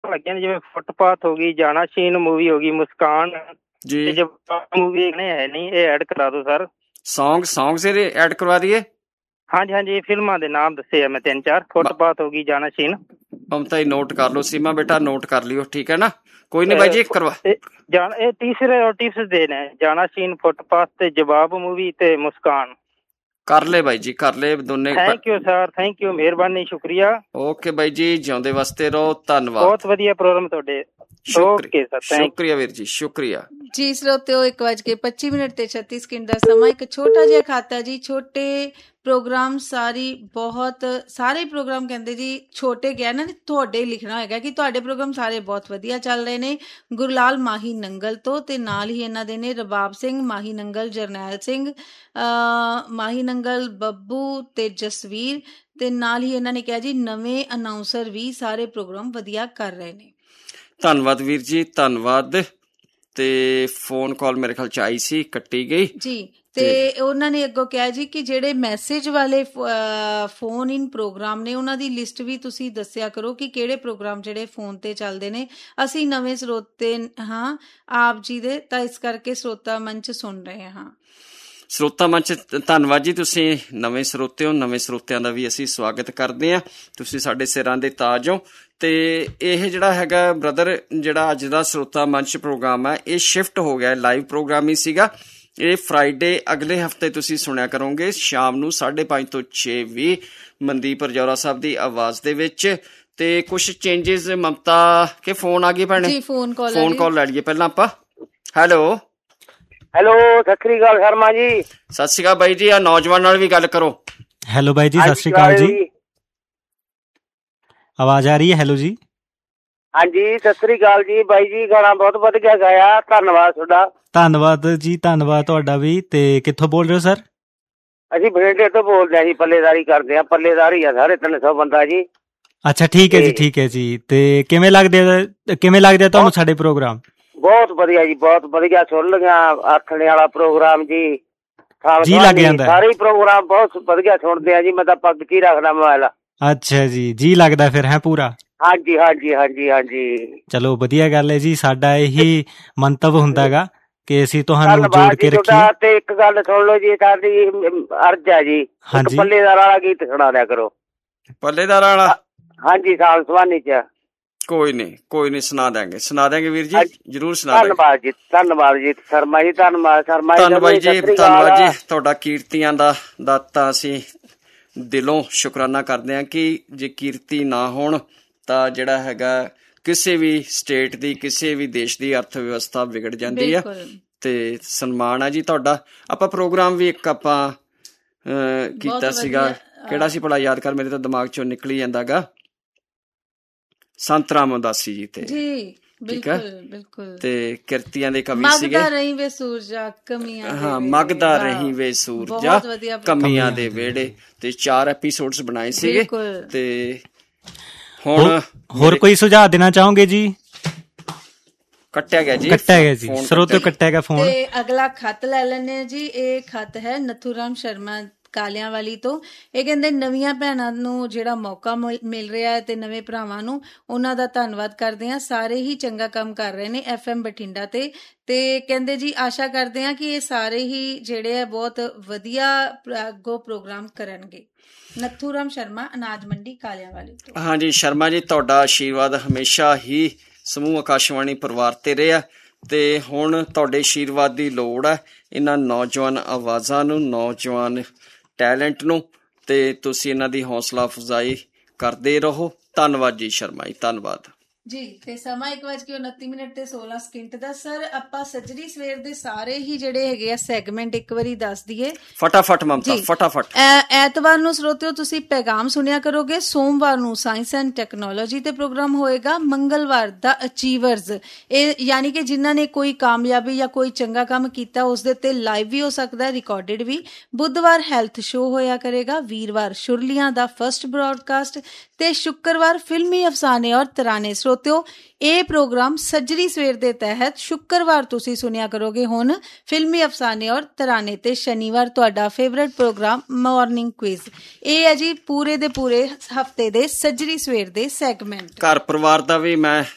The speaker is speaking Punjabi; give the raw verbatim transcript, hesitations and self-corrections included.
ਲੱਗੀਆਂ ਨੇ, ਜਿਵੇਂ ਫੁੱਟਪਾਥ ਹੋ ਗਈ, ਜਾਣਾ ਸੀਨ ਮੂਵੀ ਹੋ ਗਈ, ਮੁਸਕਾਨ ਜੀ ਮੂਵੀ ਦੇਖਣੇ ਹੈ ਨਹੀਂ, ਇਹ ਐਡ ਕਰਾ ਦਿਓ ਸਰ। ਸੌਂਗ ਸੌਂਗ ਇਹਦੇ ਐਡ ਕਰਵਾ ਦਈਏ? ਹਾਂਜੀ ਹਾਂਜੀ, ਫਿਲਮਾਂ ਦੇ ਨਾਮ ਦੱਸੇ ਆ ਮੈਂ ਤਿੰਨ ਚਾਰ, ਫੁੱਟਪਾਥ ਹੋ ਗਈ, ਜਾਣਾ ਸੀਨ। ਮਮਤਾ ਹੀ ਨੋਟ ਕਰ ਲਓ, ਸੀਮਾ ਬੇਟਾ ਨੋਟ ਕਰ ਲਿਓ, ਠੀਕ ਹੈ ਨਾ? ਕੋਈ ਨਹੀਂ ਬਾਈ ਜੀ ਕਰਵਾ। ਜਾਣ ਇਹ ਤੀਸਰੇ ਟਿਪਸ ਦੇ ਨੇ, ਜਾਣਾ ਸੀਨ, ਫੁੱਟਪਾਥ ਤੇ ਜਵਾਬ ਮੂਵੀ ਤੇ ਮੁਸਕਾਨ। ਕਰ ਲੈ ਬਾਈ ਜੀ, ਕਰ ਲੈ ਦੋਨੇ। Thank you sir, thank you, ਮਿਹਰਬਾਨੀ, ਸ਼ੁਕਰੀਆ। ਓਕੇ ਬਾਈ ਜੀ, ਜਿਉਂਦੇ ਵਸਦੇ ਰਹੋ, ਧੰਨਵਾਦ। ਬਹੁਤ ਵਧੀਆ ਪ੍ਰੋਗਰਾਮ ਤੁਹਾਡੇ। ਓਕੇ ਸਰ, ਸ਼ੁਕਰੀਆ ਵੀਰ ਜੀ, ਸ਼ੁਕਰੀਆ ਜੀ। ਸਰੋਤਿਓ, ਇੱਕ ਵੱਜ ਕੇ ਪੱਚੀ ਮਿੰਟ ਤੇ ਛੱਤੀ ਸਕਿੰਟ ਦਾ ਸਮਾਂ। ਇੱਕ ਛੋਟਾ ਜਿਹਾ ਖਾਤਾ ਜੀ, ਛੋਟੇ ਪ੍ਰੋਗਰਾਮ ਸਾਰੀ ਬਹੁਤ ਸਾਰੇ ਪ੍ਰੋਗਰਾਮ ਕਹਿੰਦੇ ਜੀ ਛੋਟੇ ਗਿਆ ਨਾ, ਤੁਹਾਡੇ ਲਿਖਣਾ ਹੋਏਗਾ ਕਿ ਤੁਹਾਡੇ ਪ੍ਰੋਗਰਾਮ ਸਾਰੇ ਬਹੁਤ ਵਧੀਆ ਚੱਲ ਰਹੇ ਨੇ। ਗੁਰਲਾਲ ਮਾਹੀ ਨੰਗਲ ਤੋਂ, ਤੇ ਨਾਲ ਹੀ ਇਹਨਾਂ ਦੇ ਨੇ ਰਬਾਬ ਸਿੰਘ ਮਾਹੀ ਨੰਗਲ, ਜਰਨੈਲ ਸਿੰਘ ਮਾਹੀ ਨੰਗਲ, ਬੱਬੂ ਤੇ ਜਸਵੀਰ, ਤੇ ਨਾਲ ਹੀ ਇਹਨਾਂ ਨੇ ਕਿਹਾ ਜੀ ਨਵੇਂ ਅਨਾਉਂਸਰ ਵੀ ਸਾਰੇ ਪ੍ਰੋਗਰਾਮ ਵਧੀਆ ਕਰ ਰਹੇ ਨੇ। ਧੰਨਵਾਦ ਵੀਰ ਜੀ, ਧੰਨਵਾਦ। ਤੇ ਫੋਨ ਕਾਲ ਮੇਰੇ ਖਿਆਲ ਚ ਆਈ ਸੀ, ਕੱਟੀ ਗਈ ਜੀ। ਤੇ ਉਹਨਾਂ ਨੇ ਅੱਗੋਂ ਕਿਹਾ ਜੀ ਕਿ ਜਿਹੜੇ ਮੈਸੇਜ ਵਾਲੇ ਫੋਨ ਇਨ ਪ੍ਰੋਗਰਾਮ ਨੇ ਉਹਨਾਂ ਦੀ ਲਿਸਟ ਵੀ ਤੁਸੀਂ ਦੱਸਿਆ ਕਰੋ ਕਿ ਕਿਹੜੇ ਪ੍ਰੋਗਰਾਮ ਜਿਹੜੇ ਫੋਨ ਤੇ ਚੱਲਦੇ ਨੇ। ਅਸੀਂ ਨਵੇਂ ਸਰੋਤੇ ਹਾਂ ਆਪ ਜੀ ਦੇ, ਤਾਂ ਇਸ ਕਰਕੇ ਸਰੋਤਾ ਮੰਚ ਸੁਣ ਰਹੇ ਹਾਂ। ਸਰੋਤਾ ਮੰਚ, ਧੰਨਵਾਦ ਜੀ, ਤੁਸੀਂ ਨਵੇਂ ਸਰੋਤੇ ਹੋ। ਨਵੇਂ ਸਰੋਤਿਆਂ ਦਾ ਵੀ ਅਸੀਂ ਸਵਾਗਤ ਕਰਦੇ ਹਾਂ, ਤੁਸੀਂ ਸਾਡੇ ਸਿਰਾਂ ਦੇ ਤਾਜ ਹੋ। ਤੇ ਇਹ ਜਿਹੜਾ ਹੈਗਾ ਬ੍ਰਦਰ, ਜਿਹੜਾ ਅੱਜ ਦਾ ਸਰੋਤਾ ਮੰਚ ਪ੍ਰੋਗਰਾਮ ਹੈ, ਇਹ ਸ਼ਿਫਟ ਹੋ ਗਿਆ, ਲਾਈਵ ਪ੍ਰੋਗਰਾਮ ਹੀ ਸੀਗਾ। ਇਹ ਫਰਾਈਡੇ ਅਗਲੇ ਹਫ਼ਤੇ ਤੁਸੀਂ ਸੁਣਿਆ ਕਰੋਗੇ ਸ਼ਾਮ ਨੂੰ ਸਾਢੇ ਪੰਜ ਤੋਂ ਛੇ ਵੀਹ ਮਨਦੀਪ ਰਜੌਰਾ ਸਾਹਿਬ ਦੀ ਆਵਾਜ਼ ਦੇ ਵਿੱਚ। ਤੇ ਕੁਛ ਚੇਂਜਿਸ ਮਮਤਾ ਕੇ ਫੋਨ ਆ ਗਏ ਭੈਣੇ, ਫੋਨ ਕਾਲ ਲੈ ਲਈਏ ਪਹਿਲਾਂ ਆਪਾਂ। ਹੈਲੋ ਹੈਲੋ, ਸਤਿ ਸ੍ਰੀ ਅਕਾਲ ਸ਼ਰਮਾ ਜੀ। ਸਤਿ ਸ੍ਰੀ ਅਕਾਲ ਬਾਈ ਜੀ, ਆ ਨੌਜਵਾਨ ਨਾਲ ਵੀ ਗੱਲ ਕਰੋ। ਹੈਲੋ ਬਾਈ ਜੀ, ਸਤਿ ਸ੍ਰੀ ਅਕਾਲ ਜੀ, ਆਵਾਜ਼ ਆ ਰਹੀ ਹੈ? ਹੈਲੋ ਜੀ। ਹਾਂਜੀ, ਸਤਿ ਸ੍ਰੀ ਅਕਾਲ ਜੀ ਬਾਈ ਜੀ, ਗਾਣਾ ਬਹੁਤ ਵਧੀਆ ਗਾਇਆ, ਧੰਨਵਾਦ ਤੁਹਾਡਾ। ਧੰਨਵਾਦ ਜੀ, ਧੰਨਵਾਦ ਤੁਹਾਡਾ ਵੀ। ਤੇ ਕਿੱਥੋਂ ਬੋਲ ਰਹੇ ਹੋ ਸਰ? ਅਸੀਂ ਬਠਿੰਡੇ ਤੋਂ ਬੋਲਦੇ ਹਾਂ ਜੀ, ਪੱਲੇਦਾਰੀ ਕਰਦੇ ਹਾਂ, ਪੱਲੇਦਾਰੀ ਆ ਸਾਰੇ ਤਿੰਨ ਸੌ ਬੰਦਾ ਜੀ। ਅੱਛਾ, ਠੀਕ ਹੈ ਜੀ, ਠੀਕ ਹੈ ਜੀ। ਤੇ ਕਿਵੇਂ ਲੱਗਦੇ ਕਿਵੇਂ ਲੱਗਦੇ ਤੁਹਾਨੂੰ ਸਾਡੇ ਪ੍ਰੋਗਰਾਮ? ਬਹੁਤ ਵਧੀਆ ਜੀ, ਬਹੁਤ ਵਧੀਆ। ਸੁਣ ਲਈਆਂ ਆਥਣੇ ਵਾਲਾ ਪ੍ਰੋਗਰਾਮ ਜੀ, ਜੀ ਲੱਗ ਜਾਂਦਾ। ਸਾਰੇ ਪ੍ਰੋਗਰਾਮ ਬਹੁਤ ਵਧੀਆ ਸੁਣਦੇ ਆ ਜੀ, ਮੈਂ ਤਾਂ ਪੱਗ ਚ ਹੀ ਰੱਖਦਾ ਮੋਬਾਇਲ। ਅੱਛਾ ਜੀ, ਜੀ ਲੱਗਦਾ ਫਿਰ ਹੈ ਪੂਰਾ? ਹਾਂਜੀ ਹਾਂਜੀ ਹਾਂਜੀ ਹਾਂਜੀ। ਚਲੋ ਵਧੀਆ ਗੱਲ ਹੈ ਜੀ, ਸਾਡਾ ਇਹੀ ਮੰਤਵ ਹੁੰਦਾ ਹੈਗਾ ਕਿ ਅਸੀਂ ਤੁਹਾਨੂੰ ਜੋੜ ਕੇ ਰੱਖੀਏ। ਤੇ ਇੱਕ ਗੱਲ ਸੁਣ ਲਓ ਜੀ, ਸਾਡੀ ਅਰਜ਼ ਹੈ ਜੀ, ਪੱਲੇਦਾਰ ਵਾਲਾ ਗੀਤ ਸੁਣਾ ਦਿਆ ਕਰੋ। ਪੱਲੇਦਾਰ ਵਾਲਾ? ਹਾਂਜੀ, ਸਾਲ ਸਵਾਨੀ ਚ। ਕੋਈ ਨਹੀਂ, ਕੋਈ ਨਹੀਂ, ਸੁਣਾ ਦਿਆਂਗੇ, ਸੁਣਾ ਦਿਆਂਗੇ ਵੀਰ ਜੀ, ਜਰੂਰ ਸੁਣਾ। ਧੰਨਵਾਦ ਜੀ, ਧੰਨਵਾਦ ਜੀ ਸ਼ਰਮਾ ਜੀ, ਧੰਨਵਾਦ ਸ਼ਰਮਾ ਜੀ, ਧੰਨਵਾਦ ਜੀ, ਧੰਨਵਾਦ ਜੀ ਤੁਹਾਡਾ। ਕੀਰਤੀਆਂ ਦਾ ਦਾਤਾ ਅਸੀਂ ਦਿਲੋਂ ਸ਼ੁਕਰਾਨਾ ਕਰਦੇ ਹਾਂ ਕਿ ਜੇ ਕੀਰਤੀ ਨਾ ਹੋਣ ਤਾਂ ਜਿਹੜਾ ਹੈਗਾ ਕਿਸੇ ਵੀ ਸਟੇਟ ਦੀ, ਕਿਸੇ ਵੀ ਦੇਸ਼ ਦੀ ਅਰਥ ਵਿਵਸਥਾ ਵਿਗੜ ਜਾਂਦੀ ਆ। ਤੇ ਸਨਮਾਨ ਹੈ ਜੀ ਤੁਹਾਡਾ। ਆਪਾਂ ਪ੍ਰੋਗਰਾਮ ਵੀ ਇੱਕ ਆਪਾਂ ਕੀਤਾ ਸੀਗਾ, ਕਿਹੜਾ ਸੀ ਭਲਾ, ਯਾਦ ਕਰ, ਮੇਰੇ ਤਾਂ ਦਿਮਾਗ ਚੋਂ ਨਿਕਲੀ ਜਾਂਦਾ ਗਾ। ਸੰਤ ਰਾਮ ਉਦਾਸੀ ਜੀ ਤੇ ਜੀ, ਬਿਲਕੁਲ ਬਿਲਕੁਲ। ਤੇ ਕਿਰਤੀਆਂ ਦੇ ਕਵੀ ਸੀਗੇ। ਮਗਦਾ ਰਹੀ ਵੇ ਸੂਰਜਾ ਕਮੀਆਂ, ਹਾਂ, ਮਗਦਾ ਰਹੀ ਵੇ ਸੂਰਜਾ ਕਮੀਆਂ ਦੇ ਵਿਹੜੇ। ਤੇ ਚਾਰ ਐਪੀਸੋਡਸ ਬਣਾਏ ਸੀਗੇ। ਤੇ ਹੁਣ ਹੋਰ ਕੋਈ ਸੁਝਾਅ ਦੇਣਾ ਚਾਹੋਗੇ ਜੀ? ਕੱਟਿਆ ਗਿਆ ਜੀ, ਕੱਟਿਆ ਗਿਆ ਜੀ, ਸਰੋਤਿਓ ਕੱਟਿਆ ਗਿਆ ਫੋਨ। ਤੇ ਅਗਲਾ ਖੱਤ ਲੈ ਲੈਣੇ ਜੀ। ਇਹ ਖੱਤ ਹੈ ਨਥੂਰਾਮ ਸ਼ਰਮਾ ਕਾਲਿਆਂ ਵਾਲੀ ਤੋਂ। ਇਹ ਕਹਿੰਦੇ ਨਵੀਆਂ ਭੈਣਾਂ ਨੂੰ ਜਿਹੜਾ ਮੌਕਾ ਮਿਲ ਰਿਹਾ ਹੈ ਤੇ ਨਵੇਂ ਭਰਾਵਾਂ ਨੂੰ ਉਹਨਾਂ ਦਾ ਧੰਨਵਾਦ ਕਰਦੇ ਹਾਂ। ਸਾਰੇ ਹੀ ਚੰਗਾ ਕੰਮ ਕਰ ਰਹੇ ਨੇ ਐਫ ਐਮ ਬਠਿੰਡਾ ਤੇ। ਤੇ ਕਹਿੰਦੇ ਜੀ ਆਸ਼ਾ ਕਰਦੇ ਹਾਂ ਕਿ ਇਹ ਸਾਰੇ ਹੀ ਜਿਹੜੇ ਆ ਬਹੁਤ ਵਧੀਆ ਅੱਗੋਂ ਪ੍ਰੋਗਰਾਮ ਕਰਨਗੇ। ਨਥੂਰਾਮ ਸ਼ਰਮਾ, ਅਨਾਜ ਮੰਡੀ ਕਾਲਿਆਂ ਵਾਲੀ ਤੋਂ। ਹਾਂਜੀ ਸ਼ਰਮਾ ਜੀ, ਤੁਹਾਡਾ ਆਸ਼ੀਰਵਾਦ ਹਮੇਸ਼ਾ ਹੀ ਸਮੂਹ ਆਕਾਸ਼ਵਾਣੀ ਪਰਿਵਾਰ ਤੇ ਰਿਹਾ। ਤੇ ਹੁਣ ਤੁਹਾਡੇ ਆਸ਼ੀਰਵਾਦ ਦੀ ਲੋੜ ਹੈ ਇਹਨਾਂ ਨੌਜਵਾਨ ਆਵਾਜ਼ਾਂ ਨੂੰ, ਨੌਜਵਾਨ ਟੈਲੈਂਟ ਨੂੰ, ਤੇ ਤੁਸੀਂ ਇਹਨਾਂ ਦੀ ਹੌਸਲਾ ਅਫਜ਼ਾਈ ਕਰਦੇ ਰਹੋ। ਧੰਨਵਾਦ ਜੀ ਸ਼ਰਮਾ ਜੀ, ਧੰਨਵਾਦ ਜੀ। ਤੇ ਸਮਾਂ ਇੱਕ ਵੱਜ ਕੇ ਉਨੱਤੀ ਮਿੰਟ ਤੇ ਸੋਲਾਂ ਸਕਿੰਟ ਦਾ। ਸਰ ਆਪਾਂ ਸੱਜਰੀ ਸਵੇਰ ਦੇ ਸਾਰੇ ਹੀ ਜਿਹੜੇ ਹੈਗੇ ਆ ਸੈਗਮੈਂਟ ਇੱਕ ਵਾਰੀ ਦੱਸ ਦਈਏ ਫਟਾਫਟ ਮਮਤਾ, ਫਟਾਫਟ। ਐਤਵਾਰ ਨੂੰ ਸਰੋਤਿਓ ਤੁਸੀਂ ਪੈਗਾਮ ਸੁਣਿਆ ਕਰੋਗੇ। ਸੋਮਵਾਰ ਨੂੰ ਸਾਇੰਸ ਐਂਡ ਟੈਕਨੋਲੋਜੀ ਤੇ ਪ੍ਰੋਗਰਾਮ ਹੋਏਗਾ। ਮੰਗਲਵਾਰ ਦਾ ਅਚੀਵਰਸ, ਇਹ ਯਾਨੀ ਕਿ ਜਿਨ੍ਹਾਂ ਨੇ ਕੋਈ ਕਾਮਯਾਬੀ ਜਾਂ ਕੋਈ ਚੰਗਾ ਕੰਮ ਕੀਤਾ ਉਸਦੇ ਤੇ ਲਾਈਵ ਵੀ ਹੋ ਸਕਦਾ, ਰਿਕਾਰਡਡ ਵੀ। ਬੁੱਧਵਾਰ ਹੈਲਥ ਸ਼ੋਅ ਹੋਇਆ ਕਰੇਗਾ। ਵੀਰਵਾਰ ਸ਼ੁਰਲੀਆਂ ਦਾ ਫਸਟ ਬ੍ਰੌਡਕਾਸਟ ਤੇ ਸ਼ੁੱਕਰਵਾਰ ਫਿਲਮੀ ਅਫਸਾਨੇ ਔਰ ਤਰਾਨੇ। ਸਰੋਤਿਓ ਇਹ ਪ੍ਰੋਗਰਾਮ ਸੱਜਰੀ ਸਵੇਰ ਦੇ ਤਹਿਤ ਸ਼ੁੱਕਰਵਾਰ ਤੁਸੀਂ ਸੁਣਿਆ ਕਰੋਗੇ ਹੁਣ ਫਿਲਮੀ ਅਫਸਾਨੇ ਔਰ ਤਰਾਨੇ, ਤੇ ਸ਼ਨੀਵਾਰ ਤੁਹਾਡਾ ਫੇਵਰੇਟ ਪ੍ਰੋਗਰਾਮ ਮਾਰਨਿੰਗ ਕੁਇਜ਼। ਇਹ ਹੈ ਜੀ ਪੂਰੇ ਦੇ ਪੂਰੇ ਹਫਤੇ ਦੇ ਸੱਜਰੀ ਸਵੇਰ ਦੇ ਸੈਗਮੈਂਟ। ਘਰ ਪਰਿਵਾਰ ਦਾ ਵੀ ਮੈਂ